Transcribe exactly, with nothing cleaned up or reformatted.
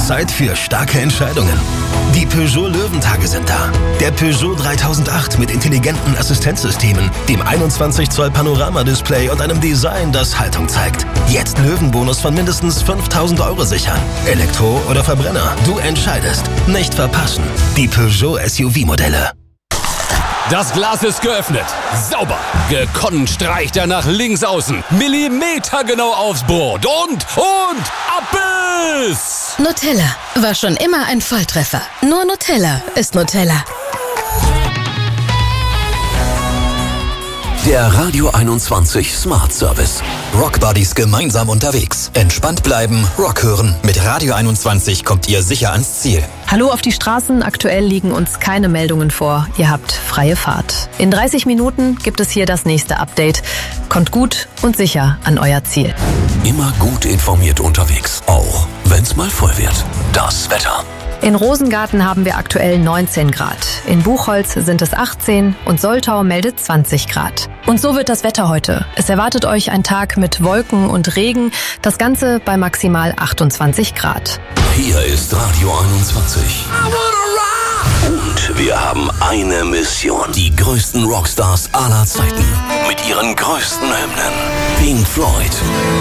Zeit für starke Entscheidungen. Die Peugeot Löwentage sind da. Der Peugeot dreitausendacht mit intelligenten Assistenzsystemen, dem einundzwanzig Zoll Panoramadisplay und einem Design, das Haltung zeigt. Jetzt Löwenbonus von mindestens fünftausend Euro sichern. Elektro oder Verbrenner, du entscheidest. Nicht verpassen. Die Peugeot S U V-Modelle. Das Glas ist geöffnet. Sauber. Gekonnt streicht er nach links außen. Millimetergenau aufs Brot. Und, und, Abbiss! Nutella war schon immer ein Volltreffer. Nur Nutella ist Nutella. Der Radio einundzwanzig Smart Service. Rockbuddies gemeinsam unterwegs. Entspannt bleiben, Rock hören. Mit Radio einundzwanzig kommt ihr sicher ans Ziel. Hallo auf die Straßen. Aktuell liegen uns keine Meldungen vor. Ihr habt freie Fahrt. In dreißig Minuten gibt es hier das nächste Update. Kommt gut und sicher an euer Ziel. Immer gut informiert unterwegs. Auch wenn's mal voll wird. Das Wetter. In Rosengarten haben wir aktuell neunzehn Grad. In Buchholz sind es achtzehn und Soltau meldet zwanzig Grad. Und so wird das Wetter heute. Es erwartet euch ein Tag mit Wolken und Regen. Das Ganze bei maximal achtundzwanzig Grad. Hier ist Radio einundzwanzig. Und wir haben eine Mission. Die größten Rockstars aller Zeiten. Mit ihren größten Hymnen. Pink Floyd.